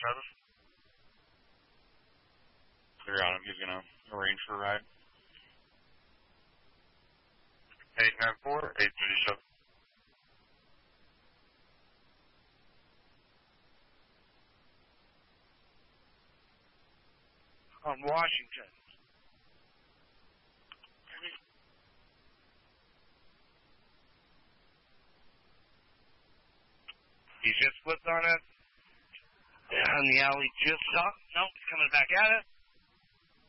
status? Clear on him. He's going to arrange for a ride. 894, 837. On Washington. He just flipped on it. On the alley just up. Nope, he's coming back at it.